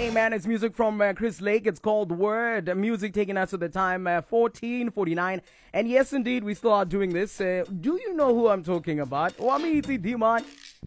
Hey man, it's music from Chris Lake. It's called Word. Music taking us to the time 14:49. And yes, indeed, we still are doing this. Do you know who I'm talking about? Wamiti Diman.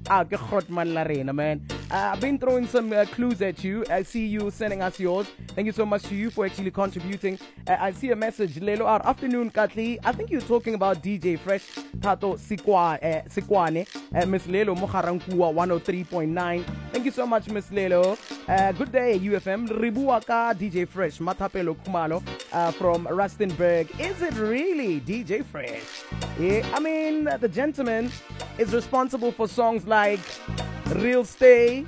Man. I've been throwing some clues at you. I see you sending us yours. Thank you so much to you for actually contributing. I see a message. Lelo, our afternoon, Katli. I think you're talking about DJ Fresh, Tato Sikwane, Miss Lelo Mokharankua 103.9. Thank you so much, Miss Lelo. Good day, UFM. Ribuaka, DJ Fresh, Matapelo Kumalo from Rustenburg. Is it really DJ Fresh? Yeah, I mean, the gentleman is responsible for songs like Real Stay.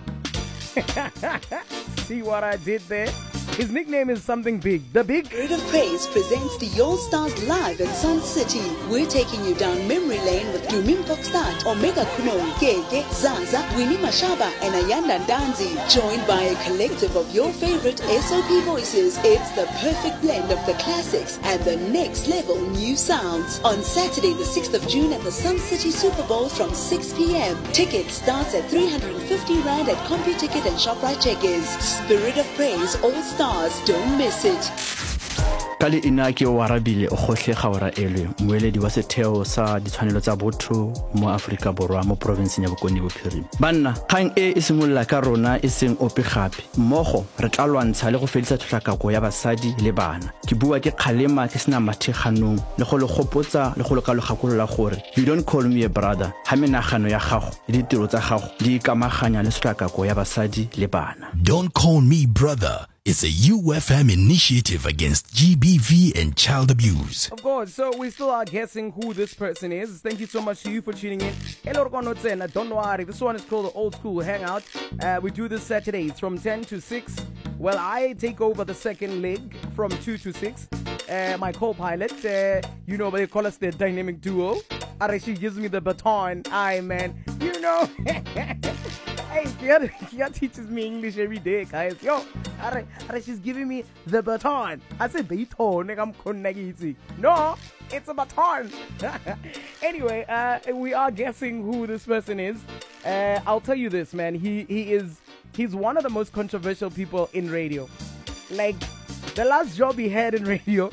See what I did there? His nickname is something big. The Big Spirit of Praise presents the All Stars live in Sun City. We're taking you down memory lane with Dumin Pokstad, Omega Kuno, Keke, Zaza, Winnie Mashaba, and Ayanda Danzi. Joined by a collective of your favorite SOP voices, it's the perfect blend of the classics and the next level new sounds. On Saturday, the 6th of June at the Sun City Super Bowl from 6 p.m. Tickets starts at 350 Rand at CompuTicket and ShopRite Checkers. Spirit of Praise All Stars. Don't miss it. Kali inaki o warabile o gohle gaora elwe moeledi wa setheo sa ditshwanelo tsa botho mo Afrika Borwa mo province ya Bokone Bophirima. Banna kgang e simolla ka rona e seng ope gape mmogo re tla lwantsha le go fedisa tlhakako ya basadi le bana. Ke bua ke kgalema ke sena matheganong le go le gopotsa le go le ka logakolola gore you don't call me a brother ha menagano ya gago le ditiro tsa gago di ikamaganya le tlhakako ya basadi le bana. Don't call me brother. It's a UFM initiative against GBV and child abuse. Of course, so we still are guessing who this person is. Thank you so much to you for tuning in. Hello, don't worry. This one is called the Old School Hangout. We do this Saturdays from 10 to 6. Well, I take over the second leg from 2 to 6. My co-pilot, you know, they call us the dynamic duo. She gives me the baton. Man, you know. Hey, Kia teaches me English every day, guys. Yo, she's giving me the baton. I said baton, I'm connected. No, it's a baton. Anyway, we are guessing who this person is. I'll tell you this, man. He's one of the most controversial people in radio. Like, the last job he had in radio,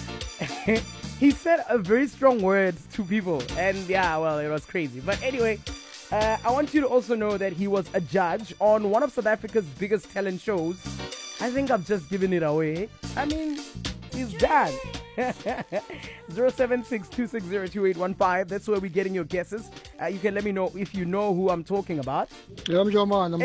he said a very strong word to people. And yeah, well, it was crazy. But anyway, I want you to also know that he was a judge on one of South Africa's biggest talent shows. I think I've just given it away. I mean, he's done. 076-260-2815. That's where we're getting your guesses. You can let me know if you know who I'm talking about. I'm Joman.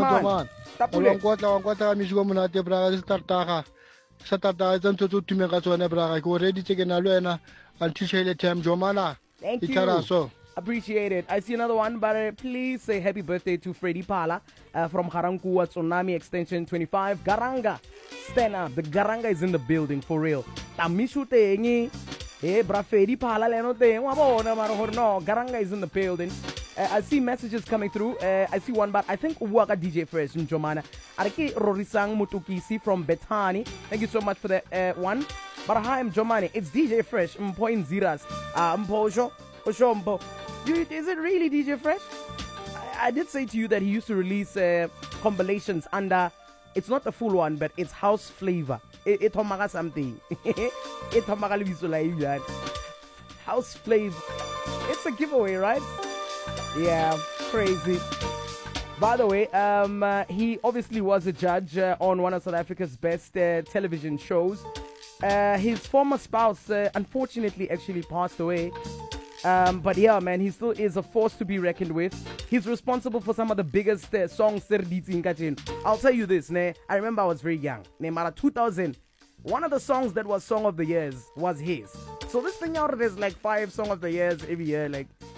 Thank you. Appreciate it. I see another one, but please say happy birthday to Freddy Pala from Harankua Tsunami Extension 25. Garanga, stand up. The Garanga is in the building for real. Tamishu tengi, bra Freddy Pala leno tengi. No, Garanga is in the building. I see messages coming through. I see one, but I think Waka DJ Fresh in Jomana. Ariki Rorisang Mutukisi from Betani. Thank you so much for that one. But hi, I'm Jomani. It's DJ Fresh. Mpoin Ziras. Mpojo. Oshombo. Is it really DJ Fresh? I did say to you that he used to release compilations under, it's not the full one, but it's house flavor. It homaga something. It homaga like house flavor. It's a giveaway, right? Yeah, crazy. By the way, he obviously was a judge on one of South Africa's best television shows. His former spouse, unfortunately, actually passed away. But yeah, man, he still is a force to be reckoned with. He's responsible for some of the biggest songs. I'll tell you this, I remember I was very young. Mara 2000, one of the songs that was Song of the Years was his. So this thing out, there's like 5 Song of the Years every year. Like,